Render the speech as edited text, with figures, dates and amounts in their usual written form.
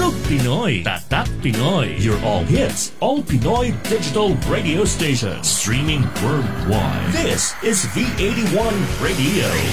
Tugtog Pinoy, Tatak Pinoy. Your all hits, all Pinoy digital radio station. Streaming worldwide. This is V81 Radio.